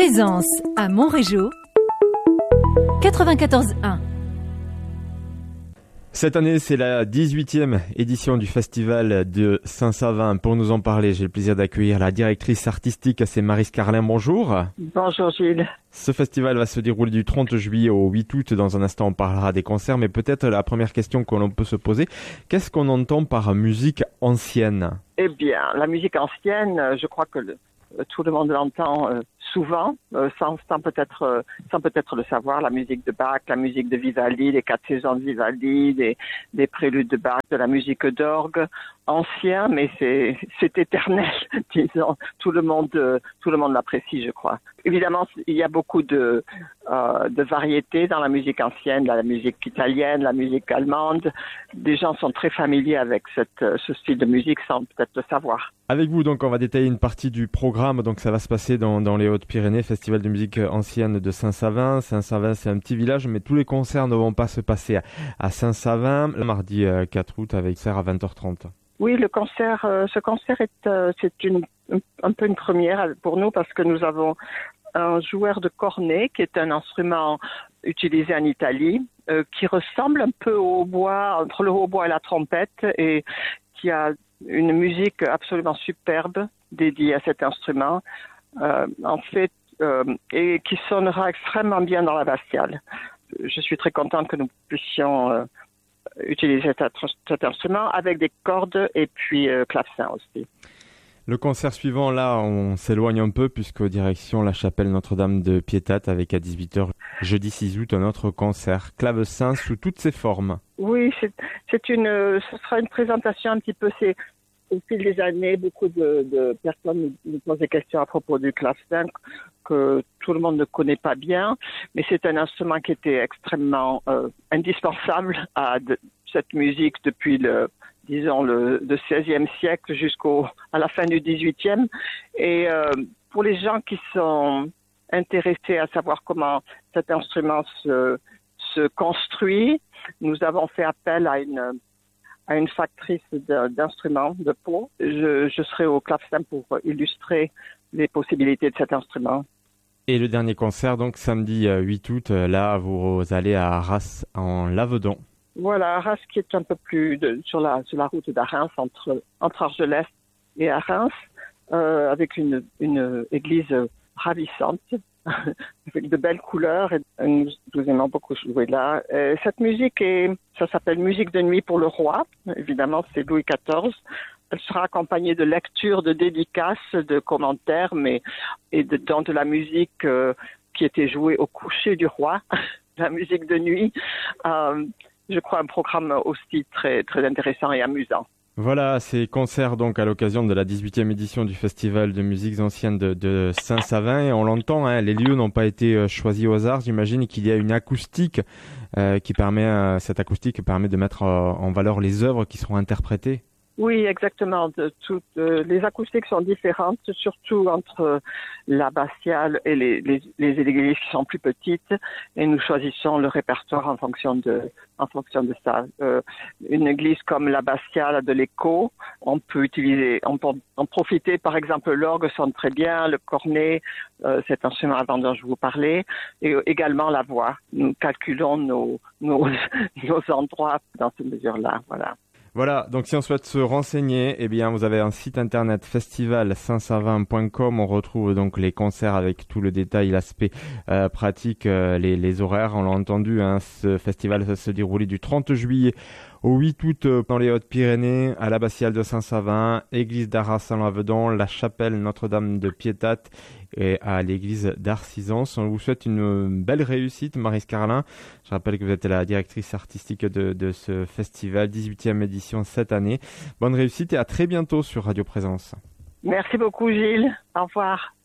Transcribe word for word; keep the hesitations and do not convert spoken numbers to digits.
Présence à Montrégeau, quatre-vingt-quatorze un. Cette année, c'est la dix-huitième édition du Festival de Saint-Savin. Pour nous en parler, j'ai le plaisir d'accueillir la directrice artistique, c'est Maryse Carlin. Bonjour. Bonjour Gilles. Ce festival va se dérouler du trente juillet au huit août. Dans un instant, on parlera des concerts, mais peut-être la première question que l'on peut se poser, qu'est-ce qu'on entend par musique ancienne ? Eh bien, la musique ancienne, je crois que le, tout le monde l'entend euh, souvent, euh, sans, sans peut-être euh, sans peut-être le savoir. La musique de Bach, la musique de Vivaldi, les quatre saisons de Vivaldi, des, des préludes de Bach, de la musique d'orgue, ancien, mais c'est c'est éternel, disons. Tout le monde euh, tout le monde l'apprécie, je crois. Évidemment, il y a beaucoup de euh, de variétés dans la musique ancienne, la musique italienne, la musique allemande. Des gens sont très familiers avec cette, ce style de musique sans peut-être le savoir. Avec vous, donc, on va détailler une partie du programme. Donc, ça va se passer dans, dans les Hautes-Pyrénées, Festival de musique ancienne de Saint-Savin. Saint-Savin, c'est un petit village, mais tous les concerts ne vont pas se passer à, à Saint-Savin. Le mardi quatre août, avec concert à vingt heures trente. Oui, le concert, euh, ce concert est, euh, c'est une, un peu une première pour nous parce que nous avons un joueur de cornet qui est un instrument utilisé en Italie, euh, qui ressemble un peu au hautbois, entre le hautbois et la trompette, et qui a une musique absolument superbe dédiée à cet instrument, euh, en fait, euh, et qui sonnera extrêmement bien dans l'abbatiale. Je suis très contente que nous puissions euh, utiliser cet, cet instrument avec des cordes et puis euh, clavecin aussi. Le concert suivant, là, on s'éloigne un peu puisque direction la chapelle Notre-Dame de Piétat avec à dix-huit heures, jeudi six août, un autre concert, clavecin sous toutes ses formes. Oui, c'est, c'est une, ce sera une présentation un petit peu, c'est au fil des années, beaucoup de, de personnes nous posent des questions à propos du clavecin que tout le monde ne connaît pas bien, mais c'est un instrument qui était extrêmement euh, indispensable à de, cette musique depuis le disons le, le seizième siècle jusqu'au à la fin du dix-huitième. Et euh, pour les gens qui sont intéressés à savoir comment cet instrument se, se construit, nous avons fait appel à une à une factrice de, d'instruments de peau. Je, je serai au clavecin pour illustrer les possibilités de cet instrument. Et le dernier concert, donc samedi huit août, là vous allez à Arras en Lavedon. Voilà, Arras qui est un peu plus de, sur, la, sur la route d'Arras, entre, entre Argelès et Arras, euh, avec une, une église ravissante, avec de belles couleurs. Et nous, nous aimons beaucoup jouer là. Et cette musique, est, ça s'appelle Musique de nuit pour le roi. Évidemment, c'est Louis quatorze. Elle sera accompagnée de lectures, de dédicaces, de commentaires, mais et de, dans de la musique euh, qui était jouée au coucher du roi, la musique de nuit. Euh, Je crois un programme aussi très, très intéressant et amusant. Voilà, ces concerts donc à l'occasion de la dix-huitième édition du Festival de musiques anciennes de, de Saint-Savin. Et on l'entend, hein, les lieux n'ont pas été choisis au hasard. J'imagine qu'il y a une acoustique euh, qui permet, euh, cette acoustique permet de mettre euh, en valeur les œuvres qui seront interprétées. Oui, exactement. De, toutes, euh, les acoustiques sont différentes, surtout entre l'abbatiale et les, les, les églises qui sont plus petites. Et nous choisissons le répertoire en fonction de, en fonction de ça. Euh, une église comme l'abbatiale a de l'écho. On peut utiliser, on peut en profiter. Par exemple, l'orgue sonne très bien, le cornet, euh, cet instrument avant dont je vous parlais, et également la voix. Nous calculons nos, nos, nos endroits dans ces mesures-là. Voilà. Voilà, donc si on souhaite se renseigner, eh bien vous avez un site internet festival saint savin point com. On retrouve donc les concerts avec tout le détail, l'aspect euh, pratique, euh, les, les horaires. On l'a entendu, hein, ce festival va se dérouler du trente juillet au huit août euh, dans les Hautes-Pyrénées, à l'abbatiale de Saint-Savin, église d'Arras-en-Lavedon, la chapelle Notre-Dame de Piétat et à l'église d'Arcisance. On vous souhaite une belle réussite, Maryse Carlin. Je rappelle que vous êtes la directrice artistique de, de ce festival, dix-huitième édition cette année. Bonne réussite et à très bientôt sur Radio Présence. Merci beaucoup Gilles. Au revoir.